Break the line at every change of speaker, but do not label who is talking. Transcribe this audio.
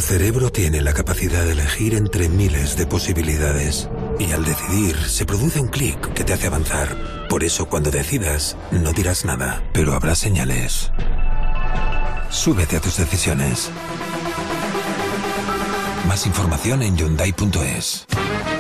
cerebro tiene la capacidad de elegir entre miles de posibilidades. Y al decidir, se produce un clic que te hace avanzar. Por eso, cuando decidas, no dirás nada, pero habrá señales. Súbete a tus decisiones. Más información en Hyundai.es.